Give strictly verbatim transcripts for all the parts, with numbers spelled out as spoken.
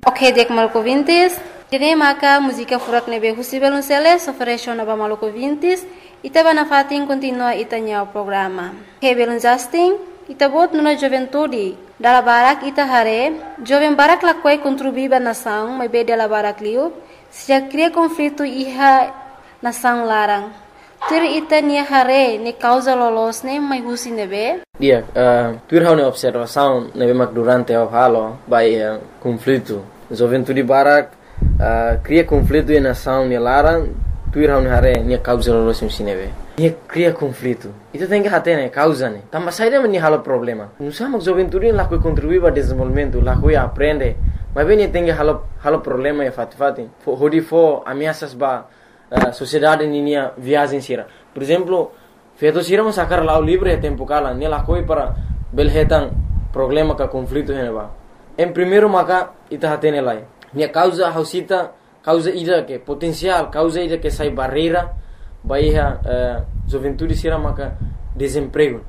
Ok, dek maluco vintis. Dene maka música furak nebe husi belunceles ofereció naba maluco vintis. Ita bana fatin continua itanya o programa. Ok, belun Justin. Ita bot nuna juventude. Dala barak ita hare. Joven barak lakwai contribuiba nação, mas be dela barak liu. Se cria conflito iha nação larang. Tur ita nia hare ne causa lolos ne mai husi nebe. Dia, uh, tur hau ne observação nebe mak durante o halo by uh, conflito. Juventude barak uh, cria conflito e nação ne larang. Tur hau ne hare nia causa lolos ne nebe. Nia cria conflito. Ita tem que hate ne causa ne. Tamba saída me halo problema. Não sama juventude lá que contribui para desenvolvimento, lá que aprende. Mas bem tem que halo halo problema e fat fati. Hodi fo ameaças ba Uh, sociedade ninia viagem sira. Por exemplo, feito sira mo sacar lá o livre é tempo cala, nela coi para belhetan problema ka conflito heneba. Em primeiro maka ita hatene lai. Nia causa hausita, causa ida que potencial, causa ida que sai barreira, baiha uh, juventude sira maka desemprego.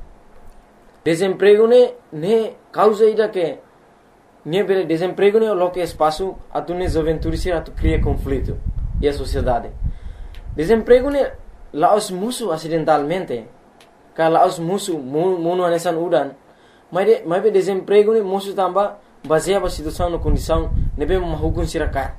Desemprego ne ne causa ida que ne bele desemprego ne lo que espaço atune juventude sira atu cria conflito e a sociedade. Desemprego ne laos musuh acidentalmente. Kalau laos musuh munu anesan udan. Mas de mas be desemprego ne musuh tamba baseia ba situação no condição nebe mahukun siraka.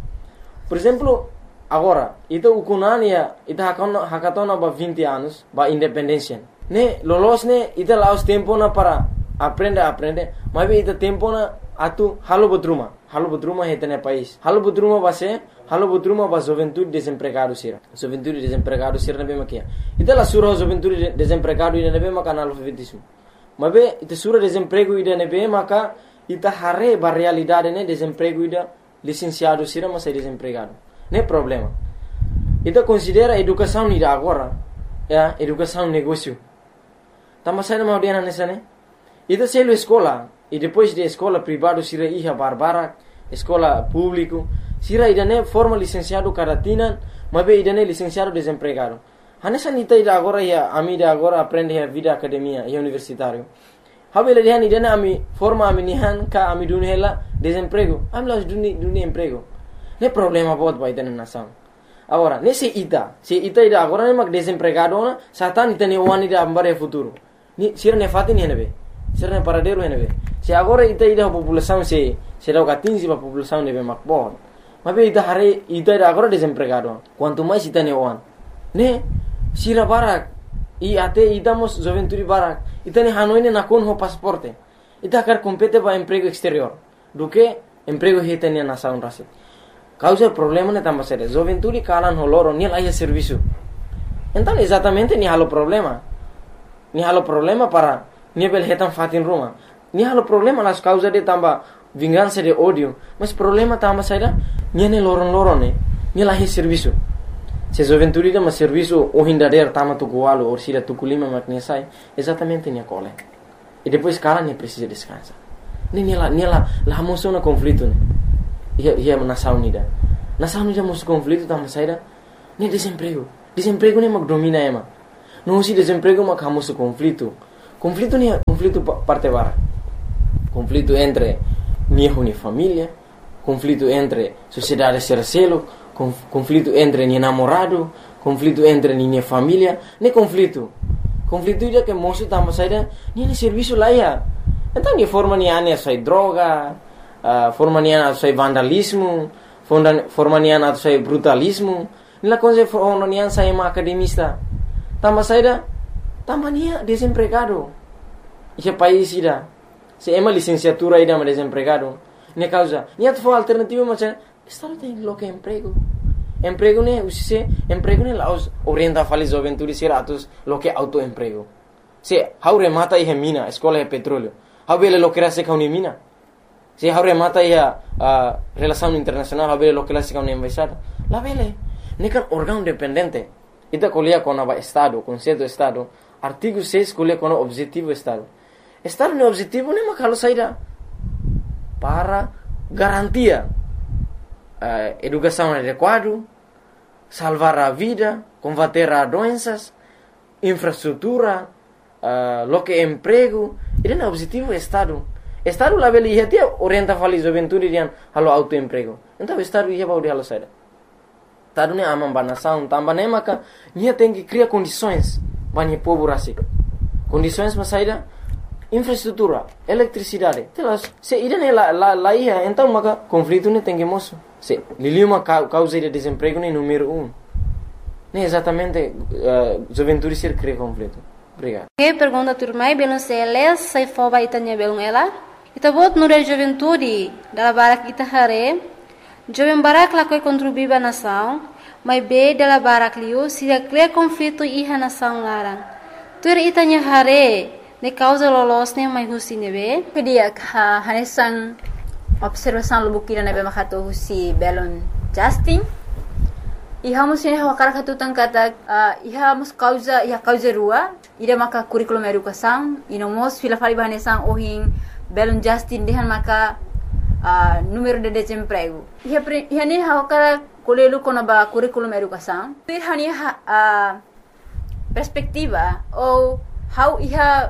Por exemplo, agora, ita ukunania ita hakona hakatona ba vinte anos ba independência. Ne lolos ne ita laos tempo na para aprender aprender. Mas be ita tempo na atu halo bodruma. Halo bodruma hetene país. Halo bodruma base halo bodruma ba juventude desempregado sira. Juventude desempregado sira nabe makia. Ita la sura juventude desempregado ida nabe maka analfabetismo. Mabe ita sura desemprego ida nabe maka ita hare ba realidade ne desemprego ida licenciado sira mas desempregado. Ne problema. Ita considera educação ida agora, ya, educação negócio. Tama sai na maudiana nessa ne. Ita selo escola e depois de escola privado sira iha barbara, escola público sira idane forma licenciado caratina, mabe idane licenciado desempregado. Hanesa nita ida agora ya ami da agora aprende a vida academia e universitário. Habele dihan idane ami forma ami nihan ka ami dunhela desemprego. Ami las duni duni emprego. Ne problema bot ba idane nação. Agora, nesse ita, se ita ida agora ne mak desempregado na, satan ita ne wani da ambare futuro. Ni sira ne fatin henebe. Sira ne paradero henebe. Se agora ita ida população se será o quinze ba população nebe mak bot. Mas ita hari ita ida agora desempregado. Quanto mais ita ne wan. Ne sira barak i ate ita mos juventude barak. Ita ne hanoi ne nakon ho pasaporte. Ita akar compete ba emprego exterior. Do que emprego hita ne nação rasit. Causa problema ne tamba sere. Juventude kalan ho loro ni laia serviço. Então exatamente ni halo problema. Ni halo problema para ni bel hetan fatin ruma. Ni halo problema las causa de tamba vingança de ódio, mas problema tamba saída niane loron-loron ne, ni lahi serviço. Se juventude da mas serviço o hindader tama tu gualo ou sira tu kulima makne sai, exatamente ni cole. E depois cara ne precisa descansar. Ne ni la ni la la moção na conflito ne. Ia ia nação unida. Nação unida mos conflito tama saída ni desemprego. Desemprego ne mak domina ema. Não se desemprego mak hamos conflito. Conflito ni conflito parte bara. Conflito entre niho ni família, conflito entre sociedade sercelo, conflito entre ni namorado, conflito entre ni família, ne conflito. Conflito ida que moço tamba saída, ni ni serviço lá ia. Então ni forma ni ane sai droga, uh, forma ni ane sai vandalismo, forma ni ane sai brutalismo, ni la coisa forma ni ane sai ma academista. Tamba saída, tamba ni desempregado. Esse país ida se ema licenciatura ida mas desempregado. Ne causa, ni atfo alternativa macam estado tem lo que emprego. Emprego ne usise emprego ne laos orienta fali juventude seratus lo que autoemprego. Se haure mata ihe mina, escola é petróleo. Habele lo que rase kauni mina. Se haure mata ihe uh, relação internacional, habele lo que rase kauni embaixada. La vele, ne kan órgão dependente. Ita colia com a estado, conceito estado, artigo seis colia com o objetivo estado. Estado no objetivo ne makalo saída para garantia uh, educação adequada, salvar a vida, combater as doenças, infraestrutura, uh, lo que emprego. Ele é o objetivo do Estado. Estado lá beli ia tia orienta fali juventude rian halo autoemprego. Então estado ia baudi halo saida. Estado ne amam banação, tambah ne maka nia tem que criar condições banyak povo rasik. Condições mas saida infraestrutura, eletricidade. Telas, se ida ne la la la ia, então maka conflito ne tem que moço. Se liliu uma causa de desemprego ne número um. Ne exatamente uh, juventude ser cria conflito. Obrigado. Que pergunta turmai belum seles sai foba itanya belum ela. Ita bot nure juventude dala barak ita hare. Jovem barak la koi contribuir ba nação, mas be dala barak liu se cria conflito iha nação larang. Tur itanya hare ne causa lolos ne mai husi nebe. Pedia ha hanesang observação lubukira nebe makato husi belon Justin. Iha mus ini hawa karak hatu tangkata uh, iha mus causa iha causa rua ida maka curriculum educação ino mos fila fali bahanesang ohin belon Justin dehan maka uh, número de desemprego. Iha pre, iha ni hawa karak kolelu kono ba curriculum educação. Iha ni ha, uh, perspectiva ou how iha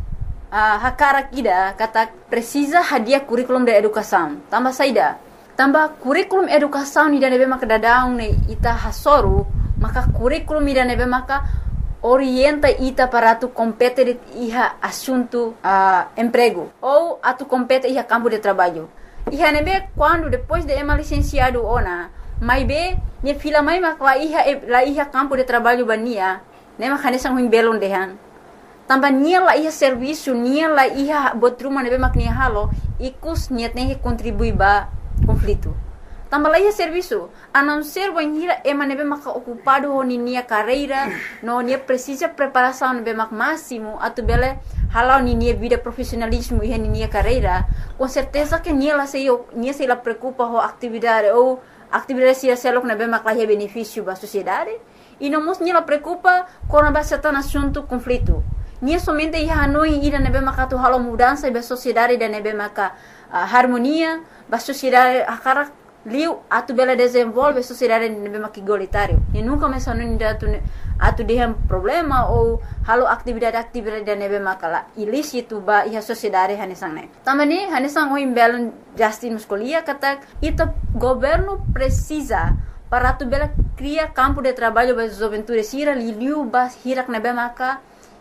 uh, hakarak ida kata precisa hadiah curriculum de educação. Tambah saida tambah kurikulum educação ida nebe maka dadaung ne ita hasoru maka kurikulum ida nebe maka orienta ita para tu compete de iha assunto uh, emprego ou atu compete iha campo de trabalho. Iha nebe quando depois de ema licenciado ona mai be ne fila mai maka la iha la iha campo de trabalho bania ne maka nesang huing belon dehan. Tambah nia la iha serviço nia la iha botruma nebe maka nia halo ikus niat ne contribui ba conflito. Tambah lagi serviço, a não ser banhira ema nebe maka ocupado ho nia carreira, no nia precisa preparação nebe mak máximo, atu bele halau nia vida profissionalismo e nia carreira, com certeza que nia la sei nia sei la preocupa ho atividade ou atividade sia selok nebe mak lahi benefício ba sociedade, e não mos nia la preocupa com a bastante assunto conflito. Nia somente ia hanoi ida nebe maka tu halau mudança ba sociedade da nebe maka uh, harmonia ba sociedade akarak liu atu bela desenvolve sociedade nebe maki igualitário e nunca me sanu inda atu atu dehem problema ou halo atividade atividade da nebe maka ilícito ba iha sociedade hanesang ne tamani hanesang o imbelon Justin muscolia kata ita governo precisa para atu bela cria campo de trabalho ba juventude sira liu ba hirak nebe maka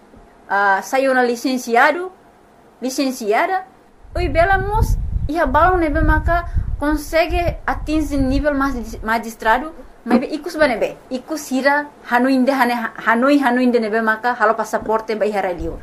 uh, saiu na licenciado licenciada oi bela mos iha balon nebe maka consegue atingir nível magistrado mas ikus banebe ikus hira hanuinde hane hanoi hanuinde nebe maka halo passaporte ba iha radio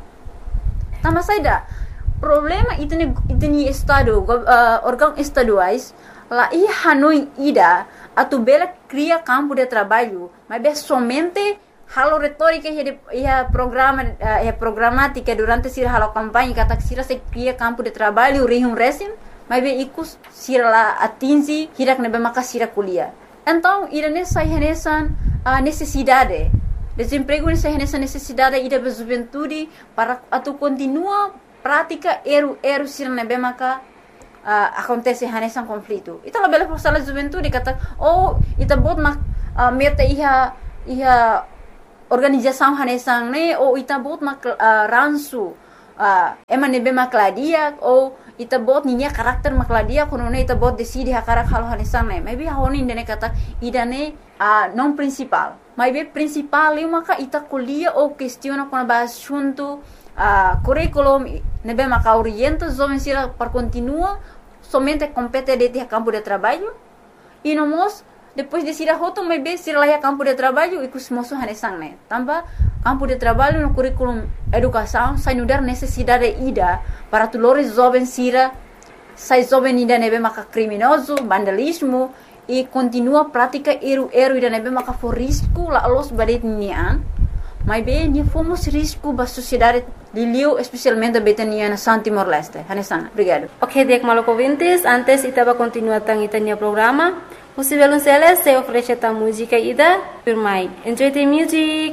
tama saida problema itene itene estado uh, órgão estaduais la iha hanoi ida atu bela cria campo de trabalho mas be somente halo retórica ia programa ia programática durante sira halo campanha kata sira se cria campo de trabalho rihum resim mas be ikus sira la atingi hirak nebe maka sira kuliah. Então ira nessa renesan a necessidade desemprego nessa renesan necessidade ida be juventude para atu continua prática eru eru sira nebe maka uh, acontece renesan conflito. Ita la bela força la juventude kata oh ita bot mak uh, meta iha iha organização hanesang ne ou ita bot mak uh, ransu uh, ema nebe makladia ou ita bot ninya karakter makladia kono ne ita bot decide hakarak halo hanesang ne maybe honi ndene kata idane uh, non principal maybe principal eu maka ita kuliah ou questiona kono ba assunto uh, curriculum nebe maka orienta jovem sira para continua somente compete de ter campo de trabalho e no mos depois de sira hoto maybe sira lá campo de trabalho e kus moso hanesang ne tambah campo de trabalho no curriculum educação sai nudar necessidade ida para tulores jovens sira sai jovem ida nebe maka criminoso vandalismo e continua prática eru eru ida nebe maka for risco la los badet nian mas bem ni fomos risco ba sociedade liliu especialmente betania na Santi Timor-Leste hanesang obrigado. Ok, dek maloko vintes antes itaba continua tang itanya programa. Possivelmente se oferece a música ida, firmai. Enjoy the music.